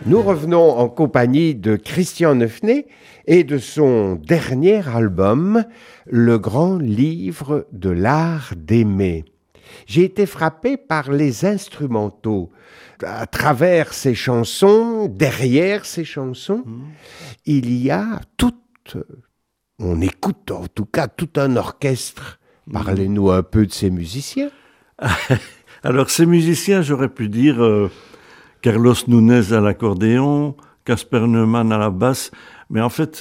Nous revenons en compagnie de Christian Neufnet et de son dernier album, Le grand livre de l'art d'aimer. J'ai été frappé par les instrumentaux. À travers ces chansons, derrière ces chansons, il y a on écoute en tout cas tout un orchestre. Parlez-nous un peu de ces musiciens. Alors ces musiciens, j'aurais pu dire Carlos Nunes à l'accordéon, Casper Neumann à la basse, mais en fait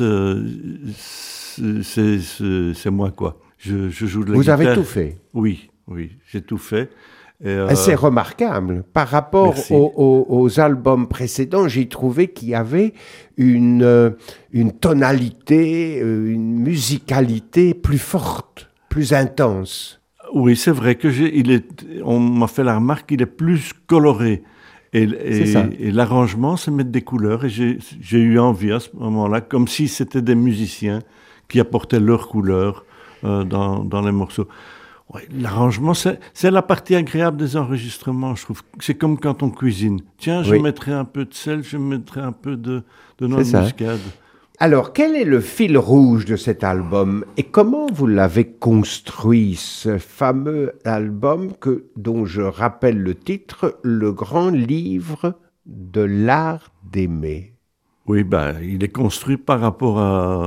c'est moi quoi. Je joue de la guitare. Vous avez tout fait? Oui, j'ai tout fait. Et c'est remarquable. Par rapport aux albums précédents, j'ai trouvé qu'il y avait une tonalité, une musicalité plus forte, plus intense. Oui, c'est vrai que on m'a fait la remarque qu'il est plus coloré. Et l'arrangement, c'est mettre des couleurs. Et j'ai eu envie à ce moment-là, comme si c'était des musiciens qui apportaient leurs couleurs dans les morceaux. Ouais, l'arrangement, c'est la partie agréable des enregistrements, je trouve. C'est comme quand on cuisine. Tiens, je mettrai un peu de sel, je mettrai un peu de noix de muscade. Alors, quel est le fil rouge de cet album et comment vous l'avez construit, ce fameux album dont je rappelle le titre, Le grand livre de l'art d'aimer? Oui, il est construit par rapport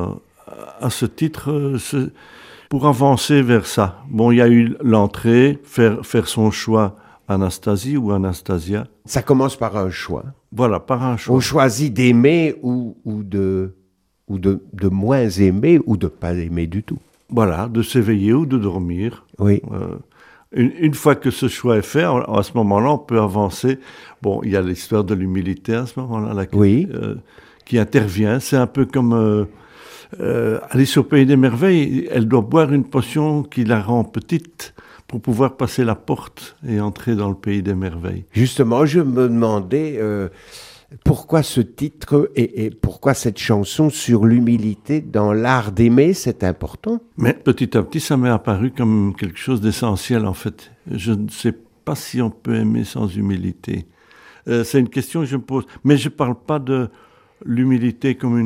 à ce titre, pour avancer vers ça. Bon, il y a eu l'entrée, faire son choix, Anastasie ou Anastasia. Ça commence par un choix. Voilà, par un choix. On choisit d'aimer ou de moins aimer ou de pas aimer du tout. Voilà, de s'éveiller ou de dormir. Oui. Une fois que ce choix est fait, à ce moment-là, on peut avancer. Bon, il y a l'histoire de l'humilité à ce moment-là qui intervient. C'est un peu comme Alice au Pays des Merveilles. Elle doit boire une potion qui la rend petite pour pouvoir passer la porte et entrer dans le Pays des Merveilles. Justement, je me demandais pourquoi ce titre et pourquoi cette chanson sur l'humilité dans l'art d'aimer, c'est important. Mais petit à petit, ça m'est apparu comme quelque chose d'essentiel en fait. Je ne sais pas si on peut aimer sans humilité. C'est une question que je me pose. Mais je ne parle pas de l'humilité comme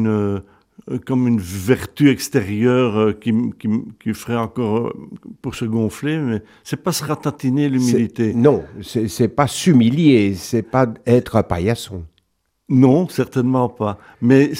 une vertu extérieure qui ferait encore pour se gonfler, mais c'est pas se ratatiner l'humilité. Non, c'est pas s'humilier, c'est pas être un paillasson. Non, certainement pas. Mais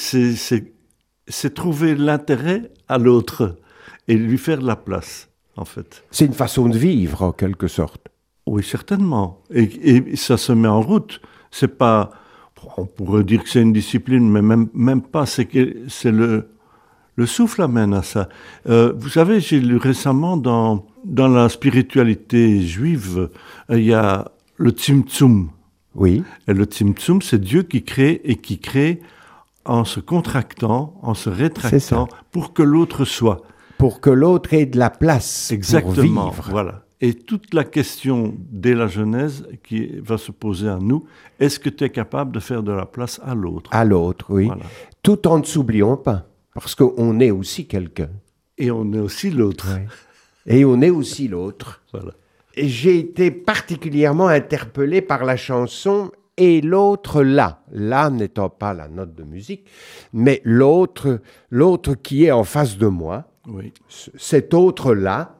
c'est trouver l'intérêt à l'autre et lui faire de la place, en fait. C'est une façon de vivre, en quelque sorte. Oui, certainement. Et ça se met en route. C'est pas... On pourrait dire que c'est une discipline, mais même pas. C'est le souffle amène à ça. Vous savez, j'ai lu récemment dans la spiritualité juive, il y a le Tzimtzum. Oui. Et le Tzimtzum, c'est Dieu qui crée en se contractant, en se rétractant, pour que l'autre soit. Pour que l'autre ait de la place. Exactement, pour vivre. Voilà. Et toute la question dès la Genèse qui va se poser à nous, est-ce que tu es capable de faire de la place à l'autre? À l'autre, oui. Voilà. Tout en ne s'oubliant pas, parce qu'on est aussi quelqu'un. Et on est aussi l'autre. Oui. Et on est aussi l'autre. Voilà. Et j'ai été particulièrement interpellé par la chanson « Et l'autre là ». Là n'étant pas la note de musique, mais l'autre qui est en face de moi. Oui. Cet autre là.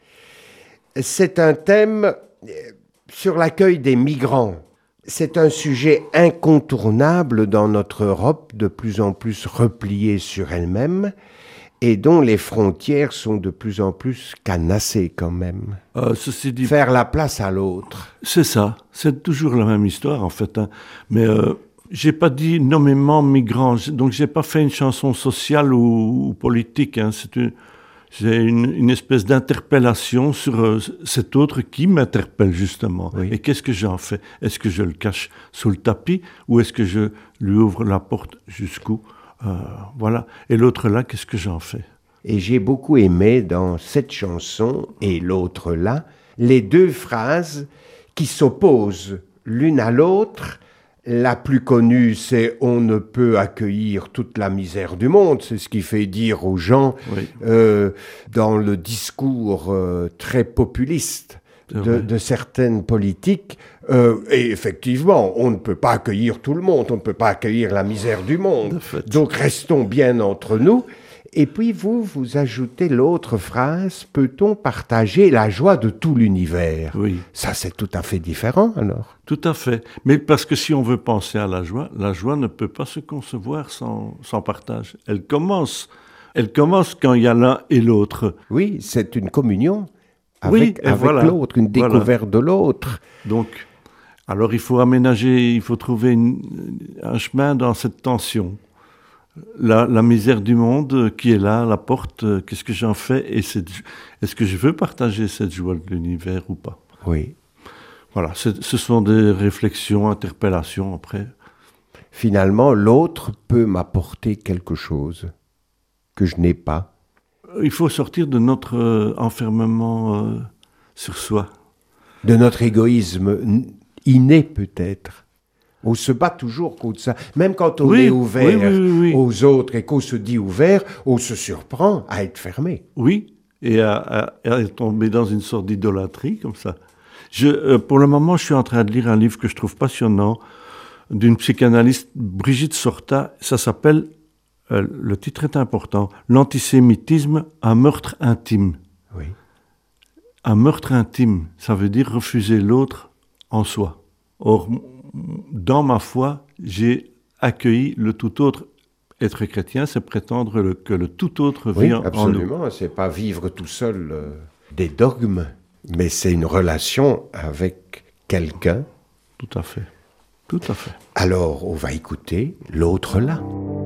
C'est un thème sur l'accueil des migrants. C'est un sujet incontournable dans notre Europe, de plus en plus repliée sur elle-même, et dont les frontières sont de plus en plus canassées quand même. Ceci dit, faire la place à l'autre. C'est ça, c'est toujours la même histoire en fait. Hein. Mais j'ai pas dit nommément migrants, donc j'ai pas fait une chanson sociale ou politique. Hein. C'est une espèce d'interpellation sur cet autre qui m'interpelle justement. Oui. Et qu'est-ce que j'en fais? Est-ce que je le cache sous le tapis ou est-ce que je lui ouvre la porte jusqu'où? Voilà. Et l'autre là, qu'est-ce que j'en fais? Et j'ai beaucoup aimé dans cette chanson et l'autre là, les deux phrases qui s'opposent l'une à l'autre. La plus connue, c'est « On ne peut accueillir toute la misère du monde ». C'est ce qui fait dire aux gens, oui. Dans le discours très populiste de certaines politiques. Et effectivement, on ne peut pas accueillir tout le monde, on ne peut pas accueillir la misère du monde. Donc restons bien entre nous. Et puis vous ajoutez l'autre phrase, peut-on partager la joie de tout l'univers? Oui. Ça, c'est tout à fait différent, alors. Tout à fait. Mais parce que si on veut penser à la joie ne peut pas se concevoir sans partage. Elle commence quand il y a l'un et l'autre. Oui, c'est une communion avec l'autre, une découverte de l'autre. Donc, alors il faut aménager, il faut trouver un chemin dans cette tension. La misère du monde qui est là, à la porte, qu'est-ce que j'en fais? Et est-ce que je veux partager cette joie de l'univers ou pas? Oui. Voilà, ce sont des réflexions, interpellations après. Finalement, l'autre peut m'apporter quelque chose que je n'ai pas. Il faut sortir de notre enfermement sur soi. De notre égoïsme inné peut-être. On se bat toujours contre ça. Même quand on est ouvert aux autres et qu'on se dit ouvert, on se surprend à être fermé. Oui, et à tomber dans une sorte d'idolâtrie comme ça. Pour le moment, je suis en train de lire un livre que je trouve passionnant d'une psychanalyste, Brigitte Sorta. Ça s'appelle, le titre est important, L'antisémitisme, un meurtre intime. Oui. Un meurtre intime, ça veut dire refuser l'autre en soi. Or, dans ma foi, j'ai accueilli le tout autre. Être chrétien, c'est prétendre que le tout autre vit en nous. Absolument, c'est pas vivre tout seul des dogmes, mais c'est une relation avec quelqu'un. Tout à fait, tout à fait. Alors, on va écouter l'autre là.